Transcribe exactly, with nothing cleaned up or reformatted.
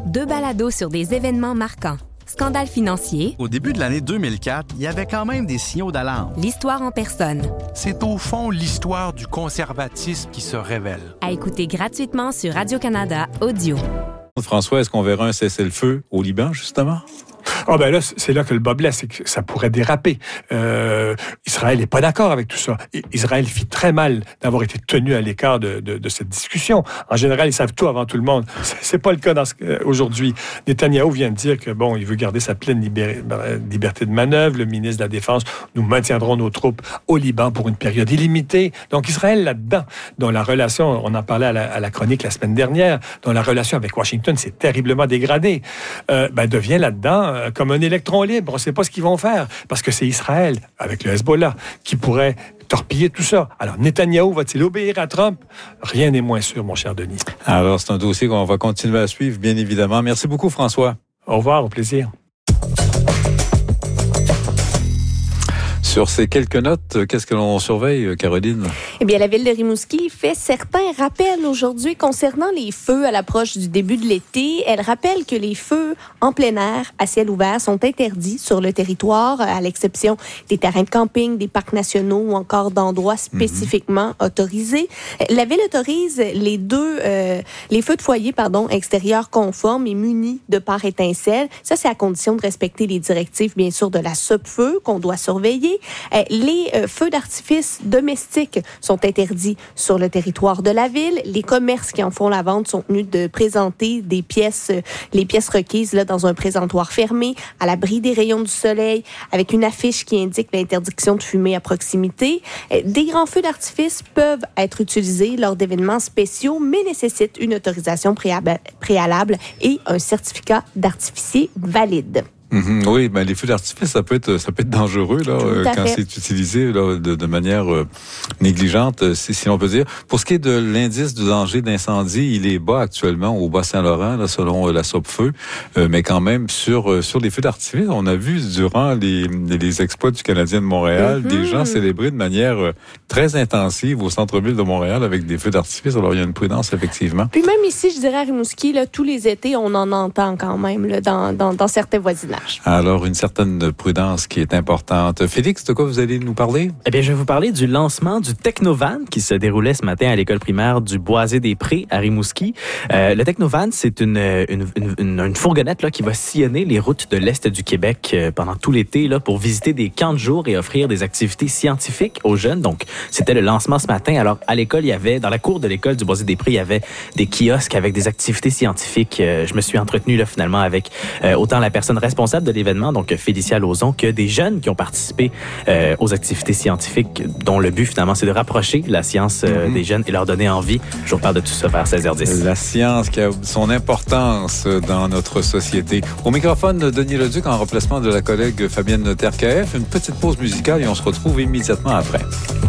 Deux balados sur des événements marquants. Scandale financier. Au début de l'année deux mille quatre, il y avait quand même des signaux d'alarme. L'histoire en personne. C'est au fond l'histoire du conservatisme qui se révèle. À écouter gratuitement sur Radio-Canada Audio. François, est-ce qu'on verra un cessez-le-feu au Liban, justement? Ah ben là, c'est là que le bas blesse, c'est que ça pourrait déraper. Euh, Israël n'est pas d'accord avec tout ça. Israël fit très mal d'avoir été tenu à l'écart de, de, de cette discussion. En général, ils savent tout avant tout le monde. C'est, c'est pas le cas dans ce, euh, aujourd'hui. Netanyahou vient de dire que bon, il veut garder sa pleine libé- liberté de manœuvre. Le ministre de la Défense, nous maintiendrons nos troupes au Liban pour une période illimitée. Donc Israël là-dedans, dont la relation, on en parlait à la, à la chronique la semaine dernière, dont la relation avec Washington s'est terriblement dégradée, euh, ben devient là-dedans euh, comme un électron libre. On ne sait pas ce qu'ils vont faire, parce que c'est Israël, avec le Hezbollah, qui pourrait torpiller tout ça. Alors, Netanyahou va-t-il obéir à Trump? Rien n'est moins sûr, mon cher Denis. Alors, c'est un dossier qu'on va continuer à suivre, bien évidemment. Merci beaucoup, François. Au revoir, au plaisir. Sur ces quelques notes, qu'est-ce que l'on surveille, Caroline? Eh bien, la ville de Rimouski fait certains rappels aujourd'hui concernant les feux à l'approche du début de l'été. Elle rappelle que les feux en plein air, à ciel ouvert, sont interdits sur le territoire, à l'exception des terrains de camping, des parcs nationaux ou encore d'endroits spécifiquement mm-hmm. autorisés. La ville autorise les deux, euh, les feux de foyer, pardon, extérieurs conformes et munis de pare étincelles. Ça, c'est à condition de respecter les directives, bien sûr, de la SOPFEU qu'on doit surveiller. Les euh, feux d'artifice domestiques sont interdits sur le territoire de la ville. Les commerces qui en font la vente sont tenus de présenter des pièces, euh, les pièces requises là, dans un présentoir fermé, à l'abri des rayons du soleil, avec une affiche qui indique l'interdiction de fumer à proximité. Euh, des grands feux d'artifice peuvent être utilisés lors d'événements spéciaux, mais nécessitent une autorisation préalable, préalable et un certificat d'artificier valide. Mm-hmm. Oui, ben les feux d'artifice, ça peut être, ça peut être dangereux là euh, quand fait. c'est utilisé là, de, de manière euh, négligente, si, si l'on peut dire. Pour ce qui est de l'indice de danger d'incendie, il est bas actuellement au Bas-Saint-Laurent, là, selon euh, la SOPFEU, euh, mais quand même sur euh, sur les feux d'artifice, on a vu durant les les exploits du Canadien de Montréal, mm-hmm. des gens célébrer de manière euh, très intensive au centre-ville de Montréal avec des feux d'artifice. Alors il y a une prudence effectivement. Puis même ici, je dirais à Rimouski, là, tous les étés, on en entend quand même là, dans dans, dans certains voisinages. Alors, une certaine prudence qui est importante. Félix, de quoi vous allez nous parler? Eh bien, je vais vous parler du lancement du Technovan qui se déroulait ce matin à l'école primaire du Boisé-des-Prés à Rimouski. Euh, le Technovan, c'est une, une, une, une fourgonnette là, qui va sillonner les routes de l'Est du Québec euh, pendant tout l'été là, pour visiter des camps de jour et offrir des activités scientifiques aux jeunes. Donc, c'était le lancement ce matin. Alors, à l'école, il y avait, dans la cour de l'école du Boisé-des-Prés, il y avait des kiosques avec des activités scientifiques. Euh, je me suis entretenu là, finalement avec euh, autant la personne responsable de l'événement, donc Félicia Lauzon, que des jeunes qui ont participé euh, aux activités scientifiques dont le but finalement c'est de rapprocher la science euh, mm-hmm. des jeunes et leur donner envie. Je vous parle de tout ça vers seize heures dix. La science qui a son importance dans notre société. Au microphone de Denis Leduc en remplacement de la collègue Fabienne Terkaef. Une petite pause musicale et on se retrouve immédiatement après.